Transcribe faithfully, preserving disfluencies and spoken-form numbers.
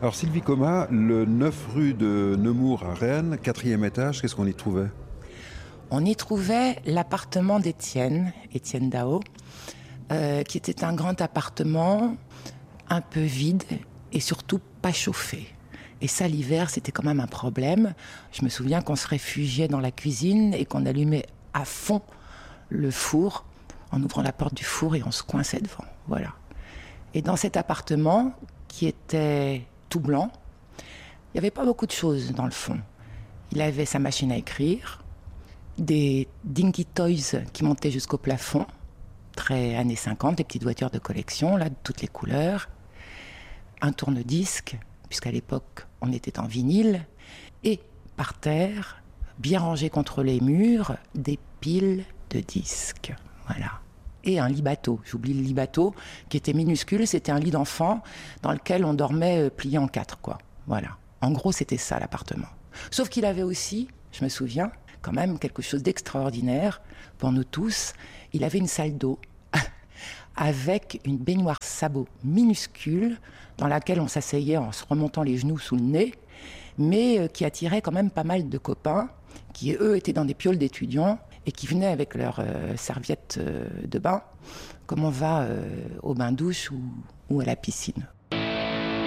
Alors Sylvie Coma, le neuf rue de Nemours à Rennes, quatrième étage, qu'est-ce qu'on y trouvait? On y trouvait l'appartement d'Étienne, Étienne Dao, euh, qui était un grand appartement un peu vide et surtout pas chauffé. Et ça, l'hiver, c'était quand même un problème. Je me souviens qu'on se réfugiait dans la cuisine et qu'on allumait à fond le four en ouvrant la porte du four et on se coinçait devant. Voilà. Et dans cet appartement, qui était tout blanc, il n'y avait pas beaucoup de choses dans le fond. Il avait sa machine à écrire, des Dinky Toys qui montaient jusqu'au plafond, très années cinquante, des petites voitures de collection, là, de toutes les couleurs, un tourne-disque, puisqu'à l'époque, on était en vinyle, et par terre, bien rangé contre les murs, des piles de disques. Voilà. Et un lit bateau. J'oublie le lit bateau, qui était minuscule, c'était un lit d'enfant dans lequel on dormait plié en quatre, quoi. Voilà. En gros, c'était ça, l'appartement. Sauf qu'il avait aussi, je me souviens, quand même quelque chose d'extraordinaire pour nous tous. Il avait une salle d'eau avec une baignoire sabot minuscule dans laquelle on s'asseyait en se remontant les genoux sous le nez, mais qui attirait quand même pas mal de copains qui, eux, étaient dans des pioles d'étudiants et qui venaient avec leurs euh, serviettes euh, de bain, comme on va euh, au bain-douche ou, ou à la piscine.